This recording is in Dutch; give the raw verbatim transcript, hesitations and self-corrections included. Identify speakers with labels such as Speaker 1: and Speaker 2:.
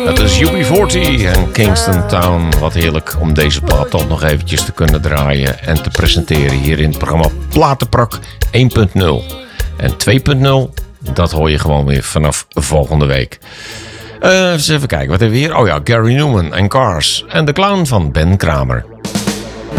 Speaker 1: Dat is U B veertig en Kingston Town. Wat heerlijk om deze plaat toch nog eventjes te kunnen draaien en te presenteren hier in het programma Platenprak één punt nul. En twee punt nul, dat hoor je gewoon weer vanaf volgende week. Uh, eens even kijken, wat hebben we hier? Oh ja, Gary Numan en Cars en de Clown van Ben Kramer.